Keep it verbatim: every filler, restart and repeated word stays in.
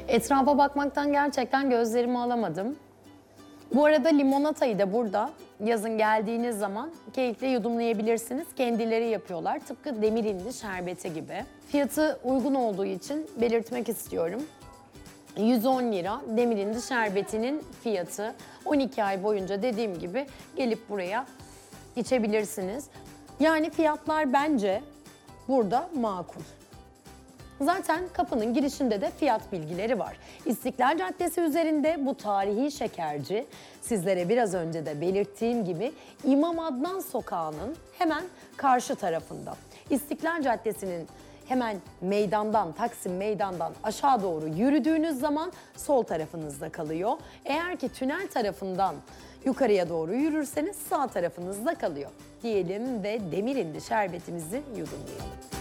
Etrafa bakmaktan gerçekten gözlerimi alamadım. Bu arada limonatayı da burada yazın geldiğiniz zaman keyifle yudumlayabilirsiniz. Kendileri yapıyorlar. Tıpkı Demirindi şerbeti gibi. Fiyatı uygun olduğu için belirtmek istiyorum. yüz on lira Demirindi şerbetinin fiyatı. on iki ay boyunca dediğim gibi gelip buraya içebilirsiniz. Yani fiyatlar bence burada makul. Zaten kapının girişinde de fiyat bilgileri var. İstiklal Caddesi üzerinde bu tarihi şekerci sizlere biraz önce de belirttiğim gibi İmam Adnan Sokağı'nın hemen karşı tarafında. İstiklal Caddesi'nin hemen meydandan, Taksim Meydan'dan aşağı doğru yürüdüğünüz zaman sol tarafınızda kalıyor. Eğer ki tünel tarafından yukarıya doğru yürürseniz sağ tarafınızda kalıyor. Diyelim ve Demirindi şerbetimizi yudumlayalım.